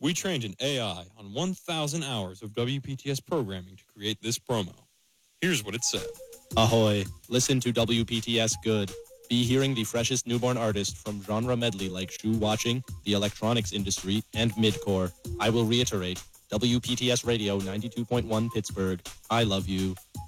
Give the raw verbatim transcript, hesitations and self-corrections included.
We trained an A I on one thousand hours of W P T S programming to create this promo. Here's what it said. Ahoy, listen to W P T S good. Be hearing the freshest newborn artist from genre medley like shoe watching, the electronics industry, and midcore. I will reiterate, W P T S Radio ninety-two point one Pittsburgh. I love you.